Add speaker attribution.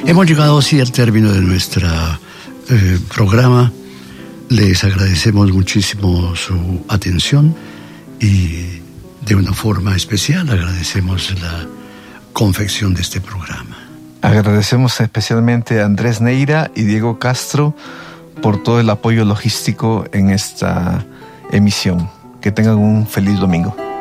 Speaker 1: Hemos llegado así al término de nuestro programa. Les agradecemos muchísimo su atención y de una forma especial agradecemos la confección de este programa.
Speaker 2: Agradecemos especialmente a Andrés Neira y Diego Castro por todo el apoyo logístico en esta emisión. Que tengan un feliz domingo.